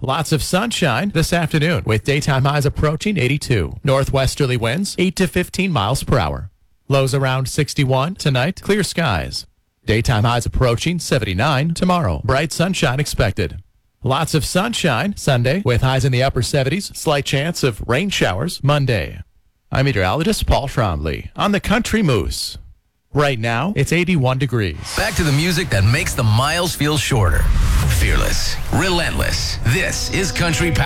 Lots of sunshine this afternoon with daytime highs approaching 82. Northwesterly winds 8 to 15 miles per hour. Lows around 61 tonight. Clear skies. Daytime highs approaching 79 tomorrow. Bright sunshine expected. Lots of sunshine Sunday with highs in the upper 70s. Slight chance of rain showers Monday. I'm meteorologist Paul Trombley on the Country Moose. Right now, it's 81 degrees. Back to the music that makes the miles feel shorter. Fearless, relentless. This is Country Power.